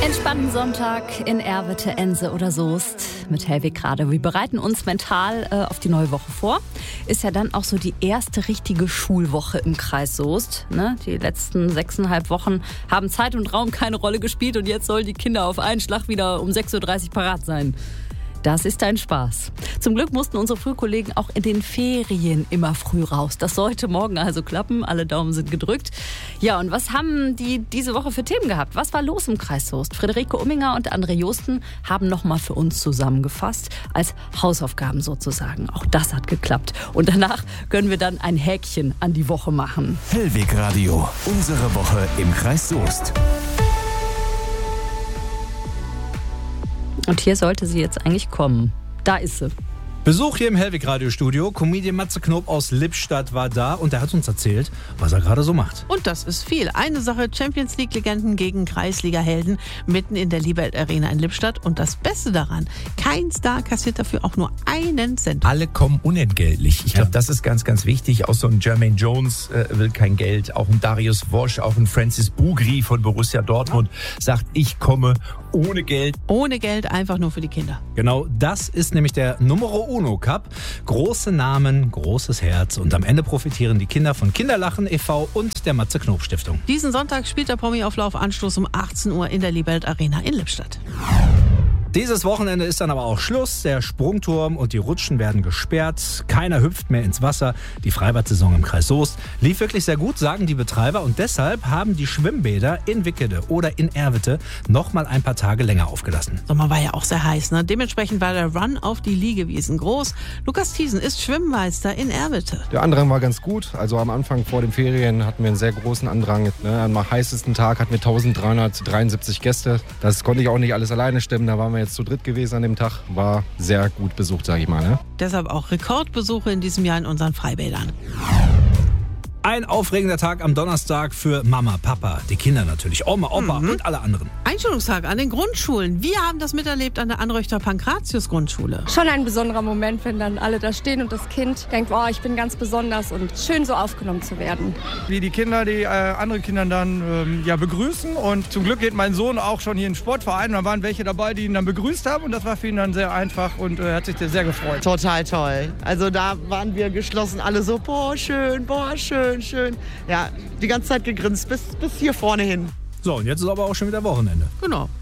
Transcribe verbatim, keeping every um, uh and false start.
Entspannten Sonntag in Erwitte, Ense oder Soest mit Hellwig Radio. Wir bereiten uns mental äh, auf die neue Woche vor. Ist ja dann auch so die erste richtige Schulwoche im Kreis Soest. Ne? Die letzten sechseinhalb Wochen haben Zeit und Raum keine Rolle gespielt und jetzt sollen die Kinder auf einen Schlag wieder um sechs Uhr dreißig parat sein. Das ist ein Spaß. Zum Glück mussten unsere Frühkollegen auch in den Ferien immer früh raus. Das sollte morgen also klappen. Alle Daumen sind gedrückt. Ja, und was haben die diese Woche für Themen gehabt? Was war los im Kreis Soest? Friederike Umminger und André Josten haben nochmal für uns zusammengefasst, als Hausaufgaben sozusagen. Auch das hat geklappt. Und danach können wir dann ein Häkchen an die Woche machen. Hellwig Radio, unsere Woche im Kreis Soest. Und hier sollte sie jetzt eigentlich kommen. Da ist sie. Besuch hier im Hellwig-Radio-Studio. Comedian Matze Knob aus Lippstadt war da und er hat uns erzählt, was er gerade so macht. Und das ist viel. Eine Sache, Champions League-Legenden gegen Kreisliga-Helden mitten in der Liebelt Arena in Lippstadt. Und das Beste daran, kein Star kassiert dafür auch nur einen Cent. Alle kommen unentgeltlich. Ich glaube, ja. das ist ganz, ganz wichtig. Auch so ein Jermaine Jones äh, will kein Geld. Auch ein Darius Wosch, auch ein Francis Bugri von Borussia Dortmund sagt, ich komme ohne Geld. Ohne Geld, einfach nur für die Kinder. Genau, das ist nämlich der Numero Uno Cup. Große Namen, großes Herz und am Ende profitieren die Kinder von Kinderlachen e V und der Matze Knob Stiftung. Diesen Sonntag spielt der Promi-Auflauf Anstoß um achtzehn Uhr in der Liebelt Arena in Lippstadt. Dieses Wochenende ist dann aber auch Schluss. Der Sprungturm und die Rutschen werden gesperrt. Keiner hüpft mehr ins Wasser. Die Freibad-Saison im Kreis Soest lief wirklich sehr gut, sagen die Betreiber. Und deshalb haben die Schwimmbäder in Wickede oder in Erwitte noch mal ein paar Tage länger aufgelassen. Sommer war ja auch sehr heiß, ne? Dementsprechend war der Run auf die Liegewiesen groß. Lukas Thiesen ist Schwimmmeister in Erwitte. Der Andrang war ganz gut. Also am Anfang vor den Ferien hatten wir einen sehr großen Andrang. Ne? Am heißesten Tag hatten wir eintausenddreihundertdreiundsiebzig Gäste. Das konnte ich auch nicht alles alleine stemmen. Da waren wir jetzt zu dritt gewesen an dem Tag. War sehr gut besucht, sage ich mal. Ne? Deshalb auch Rekordbesuche in diesem Jahr in unseren Freibädern. Ein aufregender Tag am Donnerstag für Mama, Papa, die Kinder natürlich, Oma, Opa mhm. und alle anderen. Einschulungstag an den Grundschulen. Wir haben das miterlebt an der Anröchter Pankratius Grundschule. Schon ein besonderer Moment, wenn dann alle da stehen und das Kind denkt, oh, ich bin ganz besonders und schön so aufgenommen zu werden. Wie die Kinder, die äh, andere Kinder dann ähm, ja, begrüßen und zum Glück geht mein Sohn auch schon hier in den Sportverein. Da waren welche dabei, die ihn dann begrüßt haben und das war für ihn dann sehr einfach und er äh, hat sich sehr gefreut. Total toll. Also da waren wir geschlossen alle so, boah schön, boah schön. Schön. Ja, die ganze Zeit gegrinst bis, bis hier vorne hin. So, und jetzt ist aber auch schon wieder Wochenende. Genau.